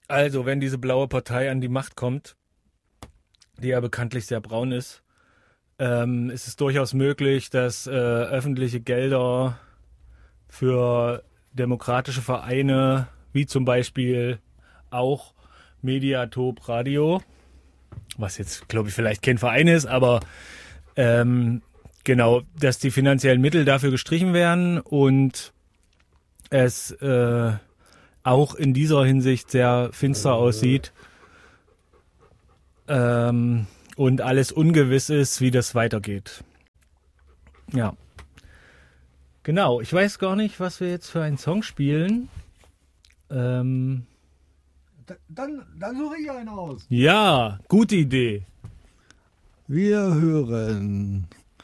Also, wenn diese blaue Partei an die Macht kommt, die ja bekanntlich sehr braun ist es durchaus möglich, dass öffentliche Gelder für demokratische Vereine, wie zum Beispiel auch Mediatop Radio, was jetzt, glaube ich, vielleicht kein Verein ist, aber genau, dass die finanziellen Mittel dafür gestrichen werden und es auch in dieser Hinsicht sehr finster aussieht und alles ungewiss ist, wie das weitergeht. Ja. Genau, ich weiß gar nicht, was wir jetzt für einen Song spielen. Dann suche ich einen aus. Ja, gute Idee. Wir hören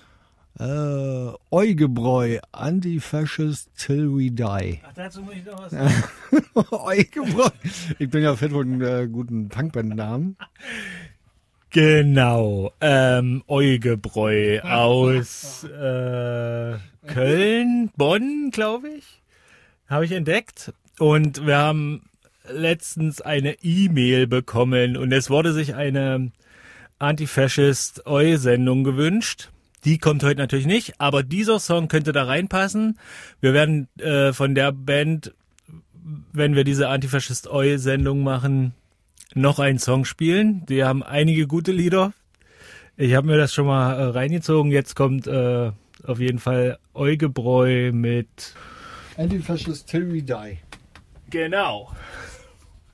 Eugebräu, Anti-Fascist Till We Die. Ach, dazu muss ich noch was sagen. Eugebräu. Ich bin ja fit von einem guten Punkband-Namen. Genau, Eugebräu aus Köln, Bonn, glaube ich, habe ich entdeckt. Und wir haben letztens eine E-Mail bekommen und es wurde sich eine Antifascist-Eu-Sendung gewünscht. Die kommt heute natürlich nicht, aber dieser Song könnte da reinpassen. Wir werden von der Band, wenn wir diese Antifaschist-Eu-Sendung machen, noch einen Song spielen. Die haben einige gute Lieder. Ich habe mir das schon mal reingezogen. Jetzt kommt auf jeden Fall Eugebräu mit Anti-Fascist Till We Die. Genau.